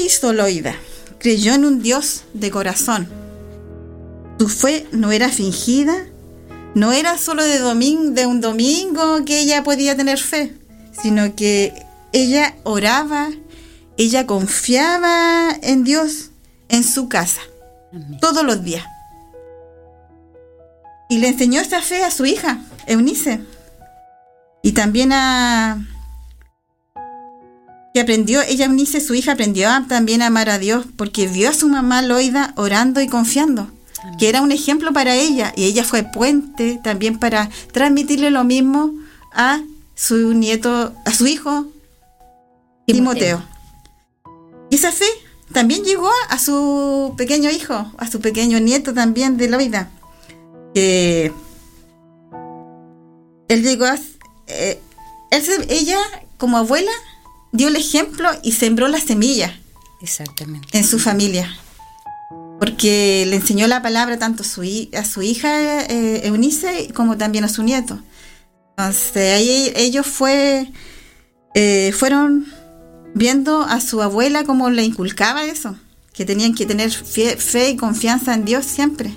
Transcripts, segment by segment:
hizo Loida? Creyó en un Dios de corazón. Su fe no era fingida, no era solo de un domingo que ella podía tener fe, sino que ella oraba, ella confiaba en Dios en su casa, amén, todos los días. Y le enseñó esa fe a su hija, Eunice. Y también Eunice, su hija, aprendió también a amar a Dios, porque vio a su mamá Loida orando y confiando, amén, que era un ejemplo para ella, y ella fue puente también para transmitirle lo mismo a su nieto, a su hijo Timoteo. Y esa fe también llegó a su pequeño hijo, a su pequeño nieto también de Loida. Él llegó ella como abuela dio el ejemplo y sembró la semilla, exactamente, en su familia, porque le enseñó la palabra tanto a su hija Eunice como también a su nieto. Entonces ahí ellos fueron viendo a su abuela como le inculcaba eso, que tenían que tener fe y confianza en Dios siempre.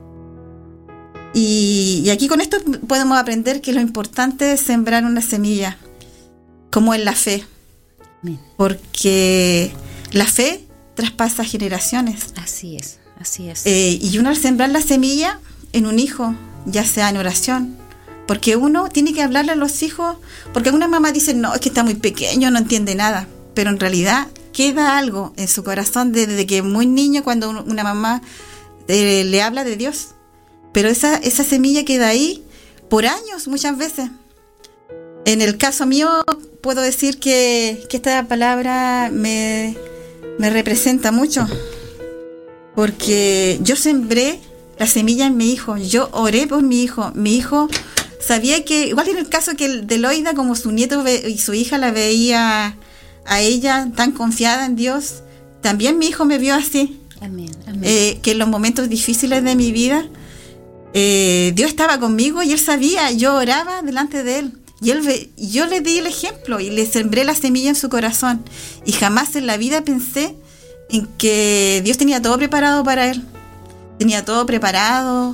Y aquí con esto podemos aprender que lo importante es sembrar una semilla, como en la fe, amén, porque la fe traspasa generaciones. Así es. Y uno al sembrar la semilla en un hijo, ya sea en oración, porque uno tiene que hablarle a los hijos, porque algunas mamás dicen, no, es que está muy pequeño, no entiende nada, pero en realidad queda algo en su corazón desde que es muy niño, cuando una mamá le habla de Dios. Pero esa semilla queda ahí por años muchas veces. En el caso mío puedo decir que esta palabra me representa mucho, porque yo sembré la semilla en mi hijo, yo oré por mi hijo sabía que, igual en el caso que el de Loida, como su nieto y su hija la veía a ella tan confiada en Dios, también mi hijo me vio así, amén, amén. Que en los momentos difíciles de mi vida Dios estaba conmigo y él sabía, yo oraba delante de él y yo le di el ejemplo y le sembré la semilla en su corazón, y jamás en la vida pensé en que Dios tenía todo preparado para él. Tenía todo preparado,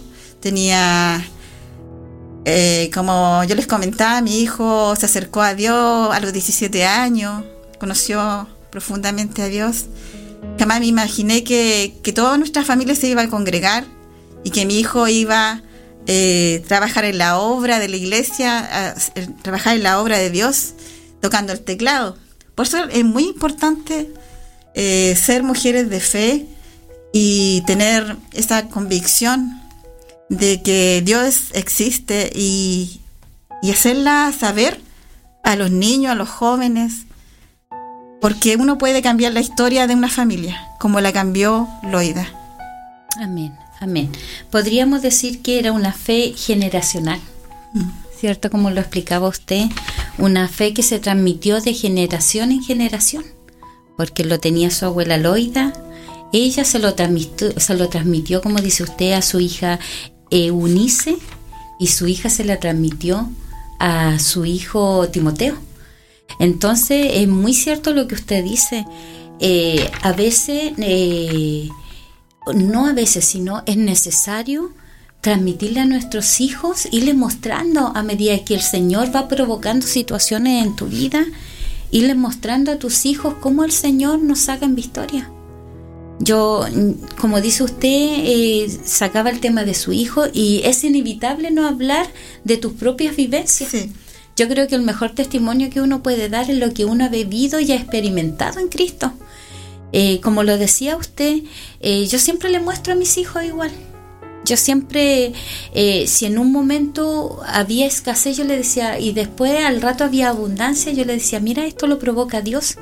como yo les comentaba, mi hijo se acercó a Dios a los 17 años, conoció profundamente a Dios. Jamás me imaginé que toda nuestra familia se iba a congregar y que mi hijo iba a trabajar en la obra de la iglesia, trabajar en la obra de Dios, tocando el teclado. Por eso es muy importante ser mujeres de fe y tener esa convicción de que Dios existe y hacerla saber a los niños, a los jóvenes, porque uno puede cambiar la historia de una familia, como la cambió Loida. Amén. Amén. Podríamos decir que era una fe generacional, ¿cierto? Como lo explicaba usted, una fe que se transmitió de generación en generación, porque lo tenía su abuela Loida, ella se lo transmitió, como dice usted, a su hija Eunice, y su hija se la transmitió a su hijo Timoteo. Entonces es muy cierto lo que usted dice. A veces... no a veces, sino es necesario transmitirle a nuestros hijos, irles mostrando a medida que el Señor va provocando situaciones en tu vida, irles mostrando a tus hijos cómo el Señor nos saca en victoria. Yo, como dice usted, sacaba el tema de su hijo, y es inevitable no hablar de tus propias vivencias. Sí. Yo creo que el mejor testimonio que uno puede dar es lo que uno ha vivido y ha experimentado en Cristo. Como lo decía usted, yo siempre le muestro a mis hijos igual. Yo siempre, si en un momento había escasez, yo le decía, y después al rato había abundancia, yo le decía, mira, esto lo provoca Dios.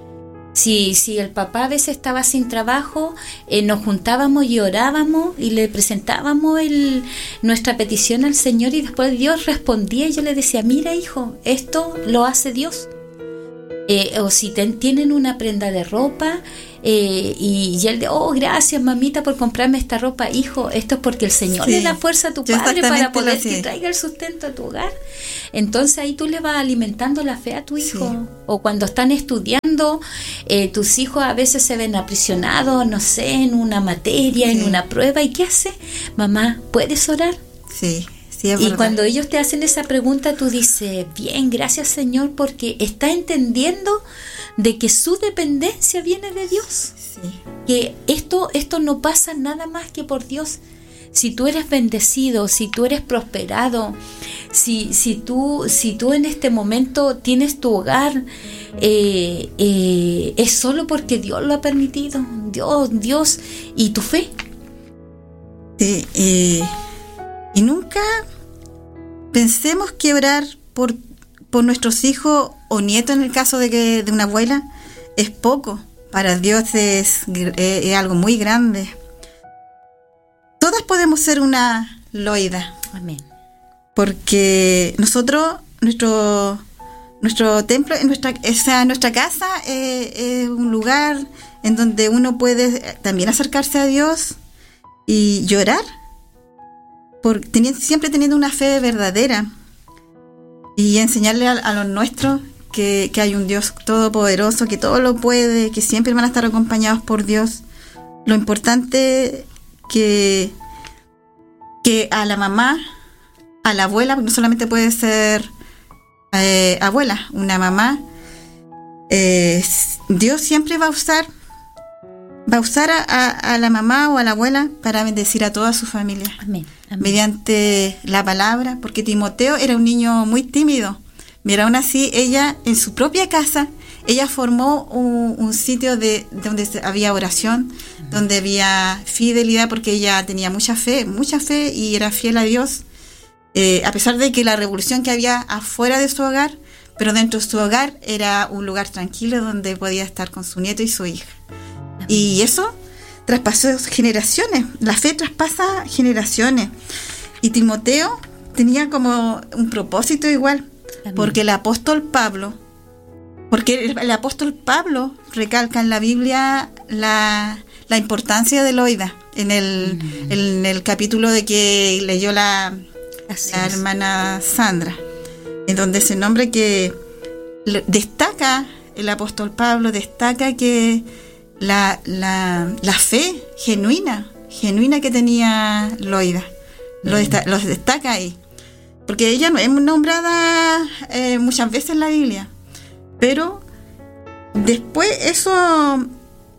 Si el papá a veces estaba sin trabajo, nos juntábamos y orábamos y le presentábamos nuestra petición al Señor, y después Dios respondía, y yo le decía, mira, hijo, esto lo hace Dios. O si tienen una prenda de ropa, y él de, oh, gracias mamita por comprarme esta ropa, hijo, esto es porque el Señor le da fuerza a tu padre para poder que traiga el sustento a tu hogar. Entonces ahí tú le vas alimentando la fe a tu hijo. Sí. O cuando están estudiando, cuando tus hijos a veces se ven aprisionados, no sé, en una materia, en una prueba, ¿y qué hace? Mamá, ¿puedes orar? Sí, sí, es y verdad. cuando ellos te hacen esa pregunta, tú dices, bien, gracias Señor, porque está entendiendo de que su dependencia viene de Dios. Sí. Que esto no pasa nada más que por Dios. Si tú eres bendecido, si tú eres prosperado, si tú en este momento tienes tu hogar, es solo porque Dios lo ha permitido. Dios y tu fe. Sí, y nunca pensemos que orar por nuestros hijos o nietos, en el caso de una abuela, es poco. Para Dios es algo muy grande. Todas podemos ser una Loida. Amén. Porque nosotros, nuestro templo, nuestra casa es un lugar en donde uno puede también acercarse a Dios y llorar, siempre teniendo una fe verdadera, y enseñarle a los nuestros que hay un Dios todopoderoso, que todo lo puede, que siempre van a estar acompañados por Dios. Lo importante que a la mamá, a la abuela, porque no solamente puede ser abuela, una mamá, Dios siempre va a usar a la mamá o a la abuela para bendecir a toda su familia. Amén. Amén. Mediante la palabra, porque Timoteo era un niño muy tímido. Mira, aún así, ella en su propia casa, ella formó un sitio donde había oración, donde había fidelidad, porque ella tenía mucha fe y era fiel a Dios, a pesar de que la revolución que había afuera de su hogar, pero dentro de su hogar era un lugar tranquilo donde podía estar con su nieto y su hija. Y eso traspasó generaciones, la fe traspasa generaciones. Y Timoteo tenía como un propósito igual, porque el apóstol Pablo recalca en la Biblia la importancia de Loida, en el capítulo de que leyó la hermana Sandra, en donde se nombra que destaca el apóstol Pablo, destaca que la fe genuina que tenía Loida, los destaca ahí, porque ella no es nombrada muchas veces en la Biblia, pero después eso,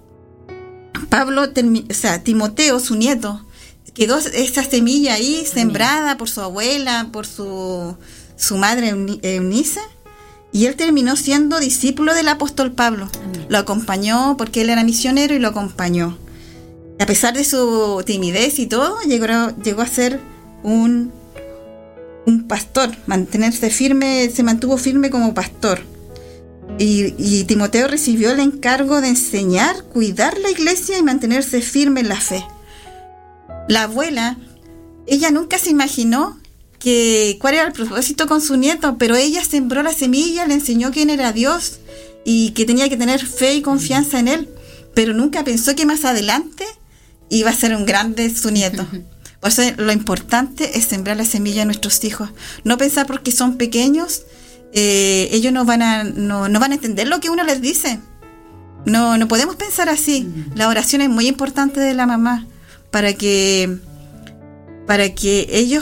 Timoteo, su nieto, quedó esa semilla ahí sembrada por su abuela, por su madre Eunice, y él terminó siendo discípulo del apóstol Pablo. Amén. Lo acompañó porque él era misionero y lo acompañó. A pesar de su timidez y todo, llegó a ser un pastor, se mantuvo firme como pastor. Y Timoteo recibió el encargo de enseñar, cuidar la iglesia y mantenerse firme en la fe. La abuela, ella nunca se imaginó cuál era el propósito con su nieto, pero ella sembró la semilla, le enseñó quién era Dios y que tenía que tener fe y confianza en él, pero nunca pensó que más adelante iba a ser un grande su nieto. Por eso lo importante es sembrar la semilla en nuestros hijos, no pensar porque son pequeños, ellos no van a entender lo que uno les dice. No podemos pensar así. La oración es muy importante de la mamá para que ellos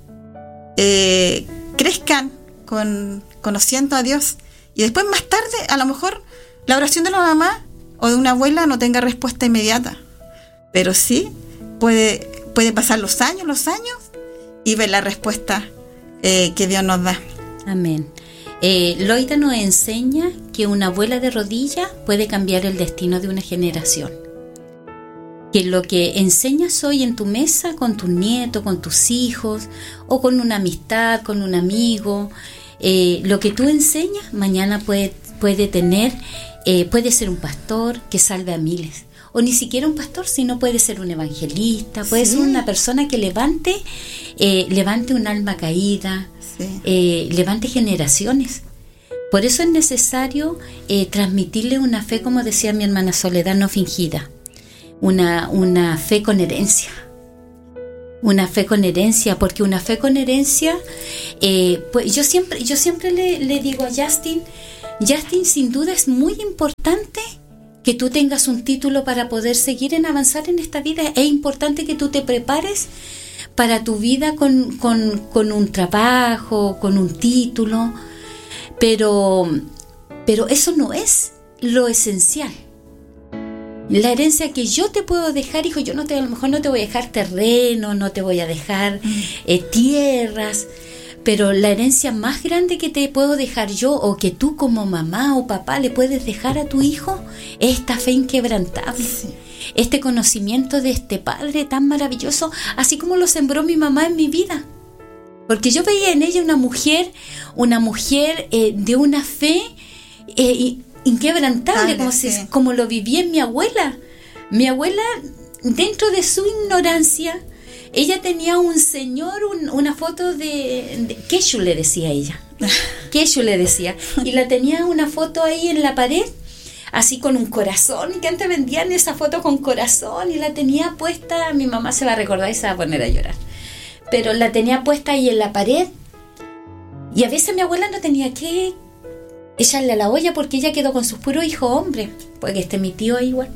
crezcan conociendo a Dios, y después más tarde a lo mejor la oración de la mamá o de una abuela no tenga respuesta inmediata, pero sí puede pasar los años y ver la respuesta que Dios nos da. Amén. Loida nos enseña que una abuela de rodillas puede cambiar el destino de una generación. Que lo que enseñas hoy en tu mesa con tus nietos, con tus hijos, o con una amistad, con un amigo, lo que tú enseñas mañana puede ser un pastor que salve a miles, o ni siquiera un pastor, sino puede ser un evangelista, puede ser una persona que levante un alma caída, levante generaciones. Por eso es necesario transmitirle una fe, como decía mi hermana Soledad, no fingida. Una fe con herencia. Una fe con herencia, porque una fe con herencia, pues yo siempre le digo a Justin, Justin, sin duda es muy importante que tú tengas un título para poder seguir en avanzar en esta vida. Es importante que tú te prepares para tu vida con un trabajo, con un título, pero eso no es lo esencial. La herencia que yo te puedo dejar, hijo, a lo mejor no te voy a dejar terreno, no te voy a dejar tierras, pero la herencia más grande que te puedo dejar yo, o que tú como mamá o papá le puedes dejar a tu hijo, es esta fe inquebrantable. Sí. Este conocimiento de este Padre tan maravilloso, así como lo sembró mi mamá en mi vida. Porque yo veía en ella una mujer de una fe inquebrantable, como lo vivía en mi abuela. Mi abuela, dentro de su ignorancia, ella tenía un señor, una foto de Keshu, le decía ella. Keshu le decía. Y la tenía una foto ahí en la pared, así con un corazón, y que antes vendían esa foto con corazón, y la tenía puesta, mi mamá se va a recordar y se va a poner a llorar, pero la tenía puesta ahí en la pared, y a veces mi abuela no tenía que echarle a la olla porque ella quedó con sus puros hijos hombres, porque mi tío igual,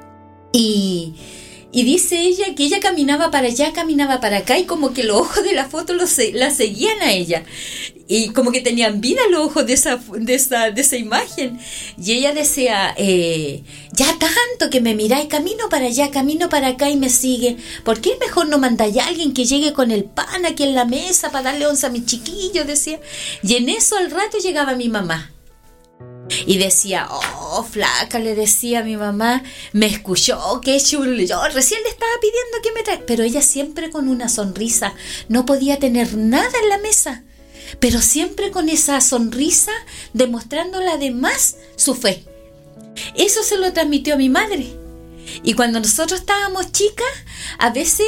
y dice ella que ella caminaba para allá, caminaba para acá, y como que los ojos de la foto la seguían a ella, y como que tenían vida los ojos de esa imagen. Y ella decía, ya tanto que me miráis, camino para allá, camino para acá y me sigue. ¿Por qué mejor no mandáis a alguien que llegue con el pan aquí en la mesa para darle once a mis chiquillos? Decía. Y en eso al rato llegaba mi mamá. Y decía, oh, flaca, le decía a mi mamá, me escuchó, qué chulo, yo recién le estaba pidiendo que me traiga. Pero ella siempre con una sonrisa, no podía tener nada en la mesa, pero siempre con esa sonrisa, demostrándole además su fe. Eso se lo transmitió a mi madre. Y cuando nosotros estábamos chicas, a veces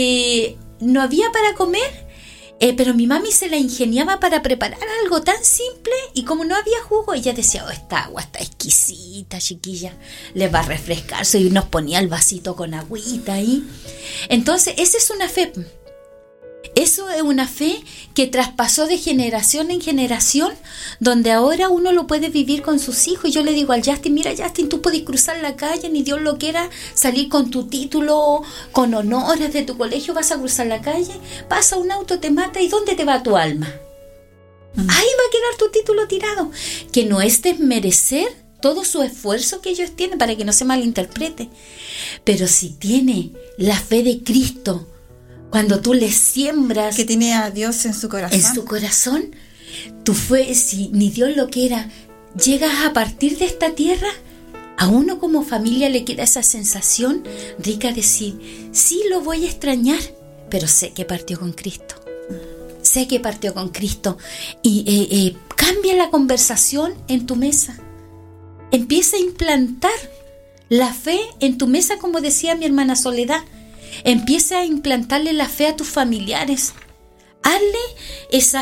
no había para comer, pero mi mami se la ingeniaba para preparar algo tan simple, y como no había jugo, ella decía, oh, esta agua está exquisita, chiquilla, les va a refrescar, y nos ponía el vasito con agüita ahí. Entonces, esa es una fe. Eso es una fe que traspasó de generación en generación, donde ahora uno lo puede vivir con sus hijos. Y yo le digo al Justin, mira Justin, tú puedes cruzar la calle, ni Dios lo quiera, salir con tu título, con honores de tu colegio, vas a cruzar la calle, pasa un auto, te mata, ¿y dónde te va tu alma? Ahí va a quedar tu título tirado. Que no es desmerecer todo su esfuerzo que ellos tienen, para que no se malinterprete, pero si tiene la fe de Cristo, cuando tú le siembras, que tiene a Dios en su corazón, tu fe, si ni Dios lo quiera, llegas a partir de esta tierra, a uno como familia le queda esa sensación rica de decir, sí lo voy a extrañar, pero sé que partió con Cristo. Sé que partió con Cristo. Y cambia la conversación en tu mesa. Empieza a implantar la fe en tu mesa, como decía mi hermana Soledad. Empieza a implantarle la fe a tus familiares. Hazle esa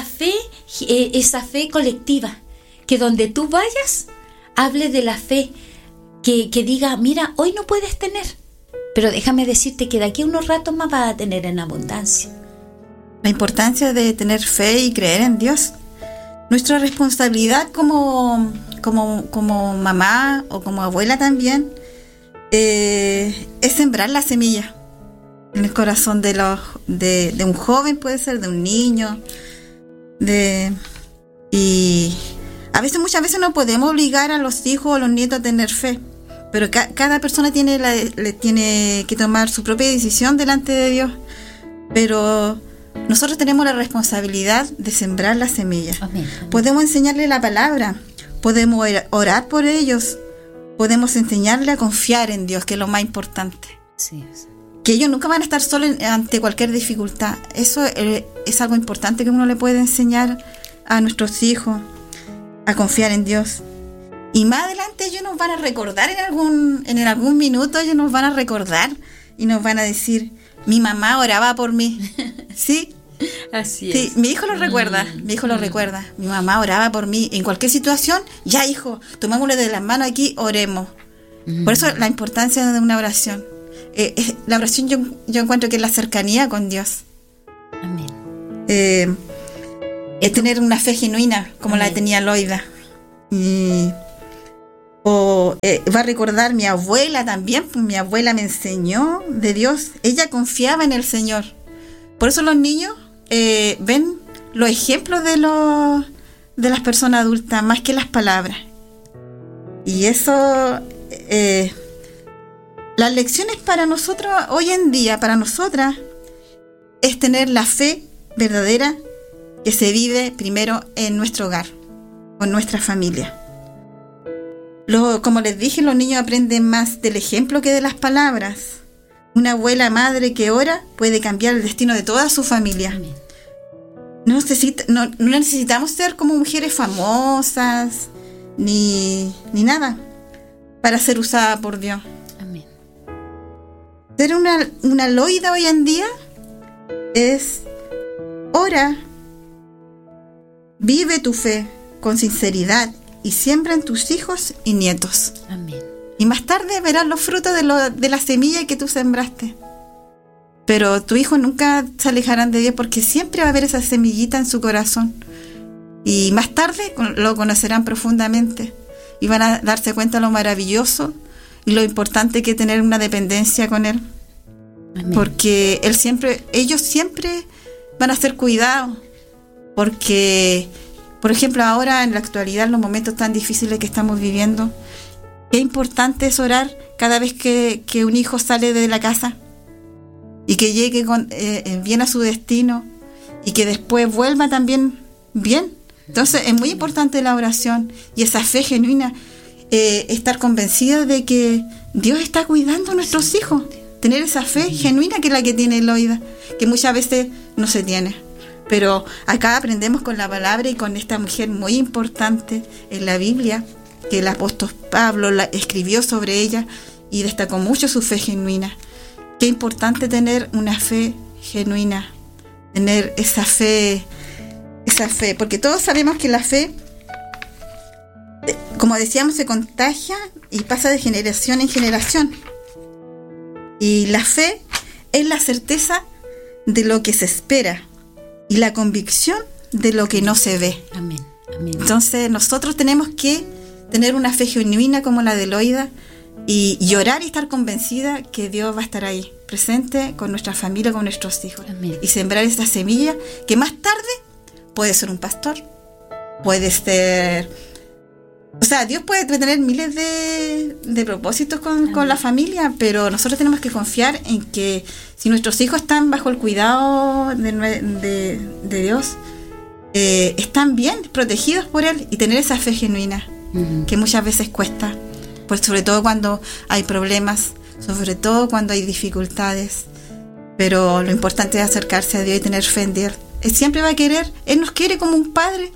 fe colectiva, que donde tú vayas, hable de la fe, que diga, mira, hoy no puedes tener, pero déjame decirte que de aquí a unos ratos más vas a tener en abundancia. La importancia de tener fe y creer en Dios. Nuestra responsabilidad como mamá o como abuela también es sembrar la semilla en el corazón de un joven, puede ser, de un niño, y muchas veces no podemos obligar a los hijos o a los nietos a tener fe, pero cada persona tiene que tomar su propia decisión delante de Dios, pero nosotros tenemos la responsabilidad de sembrar la semilla. Amén. Podemos enseñarle la palabra, podemos orar por ellos, podemos enseñarle a confiar en Dios, que es lo más importante. Sí. Que ellos nunca van a estar solos ante cualquier dificultad. Eso es algo importante que uno le puede enseñar a nuestros hijos, a confiar en Dios. Y más adelante ellos nos van a recordar en algún minuto, ellos nos van a recordar y nos van a decir, mi mamá oraba por mí. ¿Sí? Así sí, es. Mi hijo lo recuerda, mi mamá oraba por mí. En cualquier situación, ya hijo, tomémosle de las manos aquí, oremos. Por eso la importancia de una oración. La oración yo encuentro que es la cercanía con Dios. Amén. Es tener una fe genuina como Amén. La tenía Loida. Va a recordar mi abuela también, pues mi abuela me enseñó de Dios, ella confiaba en el Señor. Por eso los niños ven los ejemplos de las personas adultas más que las palabras. Y eso, las lecciones para nosotros hoy en día, para nosotras, es tener la fe verdadera que se vive primero en nuestro hogar, con nuestra familia. Como les dije, los niños aprenden más del ejemplo que de las palabras. Una abuela madre que ora puede cambiar el destino de toda su familia. Amén. No necesitamos ser como mujeres famosas ni nada para ser usada por Dios. Amén. Ser una Loida hoy en día es ora, vive tu fe con sinceridad y siembra en tus hijos y nietos. Amén. Y más tarde verás los frutos de la semilla que tú sembraste. Pero tu hijo nunca se alejarán de Dios porque siempre va a haber esa semillita en su corazón. Y más tarde lo conocerán profundamente y van a darse cuenta de lo maravilloso y lo importante que es tener una dependencia con Él. Amén. Porque ellos siempre van a ser cuidados. Porque, por ejemplo, ahora en la actualidad, en los momentos tan difíciles que estamos viviendo, qué importante es orar cada vez que un hijo sale de la casa y que llegue bien a su destino y que después vuelva también bien. Entonces es muy importante la oración y esa fe genuina, estar convencida de que Dios está cuidando a nuestros hijos, tener esa fe genuina que es la que tiene Loida, que muchas veces no se tiene. Pero acá aprendemos con la palabra y con esta mujer muy importante en la Biblia, que el apóstol Pablo escribió sobre ella y destacó mucho su fe genuina. Qué importante tener una fe genuina, tener esa fe, porque todos sabemos que la fe, como decíamos, se contagia y pasa de generación en generación. Y la fe es la certeza de lo que se espera y la convicción de lo que no se ve. Amén. Amén. Entonces nosotros tenemos que tener una fe genuina como la de Loida y orar y estar convencida que Dios va a estar ahí, presente con nuestra familia, con nuestros hijos. Amén. Y sembrar esa semilla que más tarde puede ser un pastor, puede ser... O sea, Dios puede tener miles de propósitos con la familia, pero nosotros tenemos que confiar en que si nuestros hijos están bajo el cuidado de Dios, están bien protegidos por Él y tener esa fe genuina, que muchas veces cuesta, pues sobre todo cuando hay problemas, sobre todo cuando hay dificultades. Pero lo importante es acercarse a Dios y tener fe en Dios. Él siempre va a querer, Él nos quiere como un padre,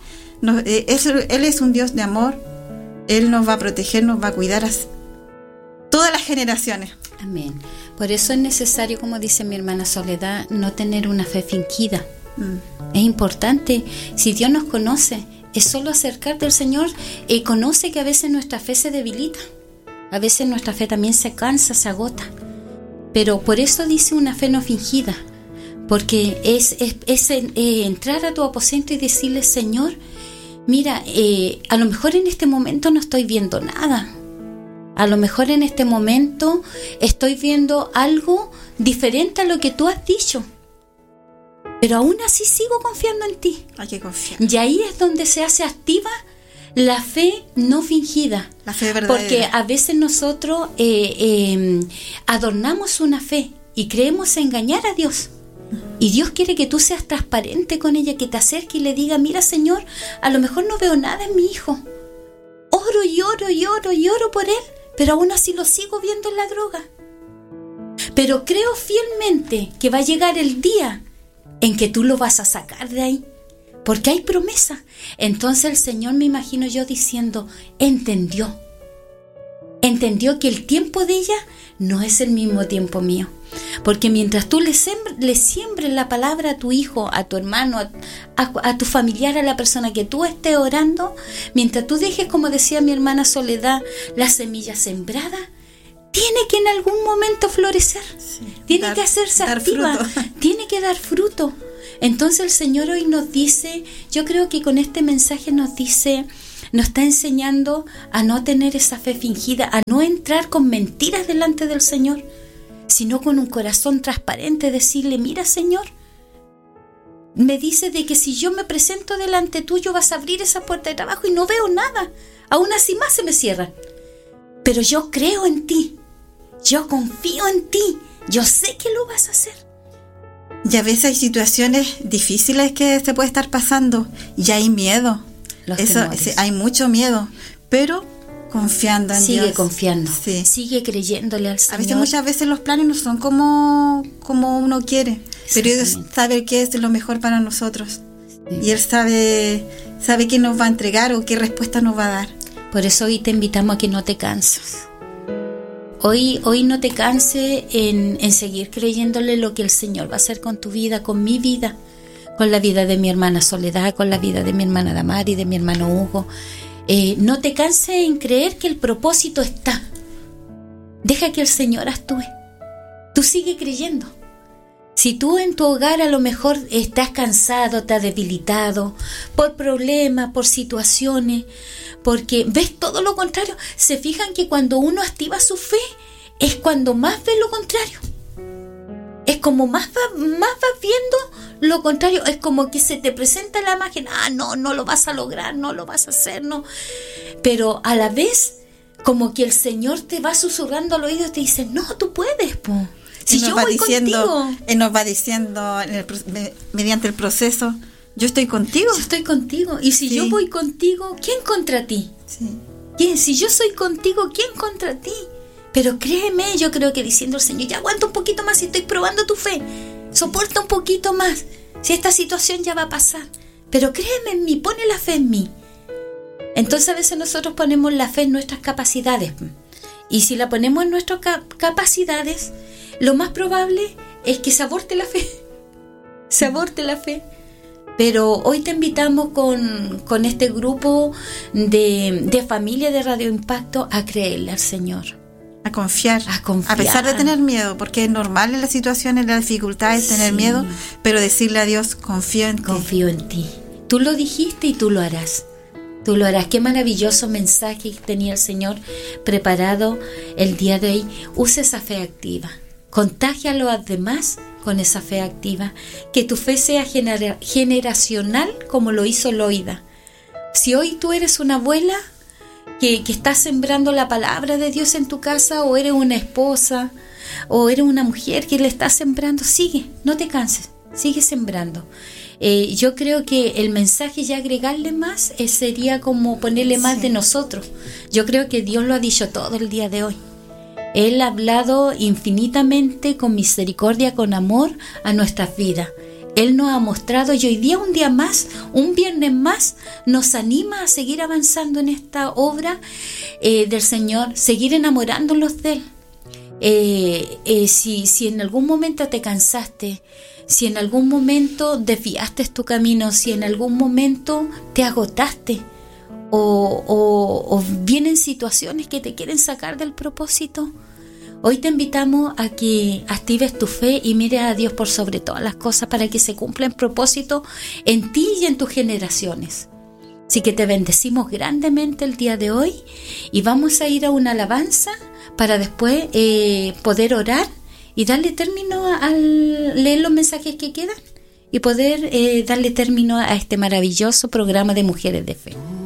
Él es un Dios de amor. Él nos va a proteger, nos va a cuidar a todas las generaciones. Amén. Por eso es necesario, como dice mi hermana Soledad, no tener una fe fingida. Es importante, si Dios nos conoce, es solo acercarte al Señor y conoce que a veces nuestra fe se debilita. A veces nuestra fe también se cansa, se agota. Pero por eso dice una fe no fingida. Porque es entrar a tu aposento y decirle, Señor, mira, a lo mejor en este momento no estoy viendo nada. A lo mejor en este momento estoy viendo algo diferente a lo que tú has dicho. Pero aún así sigo confiando en ti. Hay que confiar. Y ahí es donde se hace activa la fe no fingida. La fe verdadera. Porque a veces nosotros adornamos una fe y creemos engañar a Dios. Y Dios quiere que tú seas transparente con ella, que te acerques y le diga, mira Señor, a lo mejor no veo nada en mi hijo. Oro y oro y oro y oro por él, pero aún así lo sigo viendo en la droga. Pero creo fielmente que va a llegar el día en que tú lo vas a sacar de ahí, porque hay promesa. Entonces el Señor, me imagino yo diciendo, entendió que el tiempo de ella no es el mismo tiempo mío. Porque mientras tú le siembres la palabra a tu hijo, a tu hermano, a tu familiar, a la persona que tú estés orando, mientras tú dejes, como decía mi hermana Soledad, la semilla sembrada, tiene que en algún momento florecer, tiene que hacerse activa, tiene que dar fruto. Entonces el Señor hoy nos dice, yo creo que con este mensaje nos dice, nos está enseñando a no tener esa fe fingida, a no entrar con mentiras delante del Señor, sino con un corazón transparente, decirle: mira, Señor, me dice de que si yo me presento delante tuyo vas a abrir esa puerta de trabajo y no veo nada, aún así más se me cierran, pero yo creo en ti, yo confío en ti, yo sé que lo vas a hacer. Y a veces hay situaciones difíciles que se puede estar pasando y hay miedo. Hay mucho miedo, pero confiando en Dios. Sigue confiando, sigue creyéndole al Señor. Muchas veces los planes no son como uno quiere, pero Dios sabe qué es lo mejor para nosotros. Sí. Y Él sabe qué nos va a entregar o qué respuesta nos va a dar. Por eso hoy te invitamos a que no te canses. Hoy no te canses en seguir creyéndole lo que el Señor va a hacer con tu vida, con mi vida, con la vida de mi hermana Soledad, con la vida de mi hermana Damari, de mi hermano Hugo. No te canses en creer que el propósito está. Deja que el Señor actúe. Tú sigue creyendo. Si tú en tu hogar a lo mejor estás cansado, estás debilitado por problemas, por situaciones, porque ves todo lo contrario, se fijan que cuando uno activa su fe es cuando más ves lo contrario. Es como más vas viendo lo contrario. Es como que se te presenta la imagen: no lo vas a lograr, no lo vas a hacer, no. Pero a la vez como que el Señor te va susurrando al oído y te dice: no, tú puedes, po. Si yo voy contigo. Él nos va diciendo mediante el proceso: yo estoy contigo. Yo estoy contigo. Y si yo voy contigo, ¿quién contra ti? Sí. ¿Quién? Si yo soy contigo, ¿quién contra ti? Pero créeme, yo creo que diciendo el Señor: ya aguanta un poquito más, si estoy probando tu fe. Soporta un poquito más. Si esta situación ya va a pasar. Pero créeme en mí, pone la fe en mí. Entonces a veces nosotros ponemos la fe en nuestras capacidades. Y si la ponemos en nuestras capacidades, lo más probable es que se aborte la fe. Se aborte la fe. Pero hoy te invitamos con este grupo de familia de Radio Impacto a creerle al Señor. A confiar. A pesar de tener miedo, porque es normal en las situaciones, en las dificultades tener miedo, pero decirle a Dios: confío en ti. Confío en ti. Tú lo dijiste y tú lo harás. Tú lo harás. Qué maravilloso mensaje tenía el Señor preparado el día de hoy. Usa esa fe activa. Contagia a los demás con esa fe activa. Que tu fe sea generacional como lo hizo Loida. Si hoy tú eres una abuela que estás sembrando la palabra de Dios en tu casa, o eres una esposa, o eres una mujer que le está sembrando, sigue, no te canses, sigue sembrando. Yo creo que el mensaje ya agregarle más sería como ponerle más de nosotros. Yo creo que Dios lo ha dicho todo el día de hoy. Él ha hablado infinitamente, con misericordia, con amor a nuestras vidas. Él nos ha mostrado, y hoy día, un día más, un viernes más, nos anima a seguir avanzando en esta obra del Señor, seguir enamorándonos de Él. Si en algún momento te cansaste, si en algún momento desviaste tu camino, si en algún momento te agotaste, o vienen situaciones que te quieren sacar del propósito, hoy te invitamos a que actives tu fe y mires a Dios por sobre todas las cosas, para que se cumpla el propósito en ti y en tus generaciones. Así que te bendecimos grandemente el día de hoy, y vamos a ir a una alabanza para después poder orar y darle término al leer los mensajes que quedan, y poder darle término a este maravilloso programa de Mujeres de Fe.